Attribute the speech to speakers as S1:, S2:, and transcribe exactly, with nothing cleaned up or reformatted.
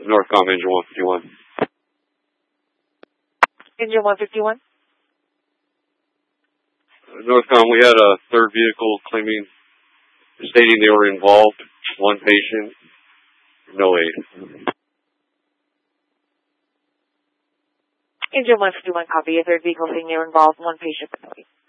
S1: Northcom Engine one fifty-one.
S2: Engine one fifty-one?
S1: Northcom, we had a third vehicle claiming, stating they were involved. One patient, no aid.
S2: Engine one fifty-one, copy. A third vehicle saying they were involved. One patient, no aid.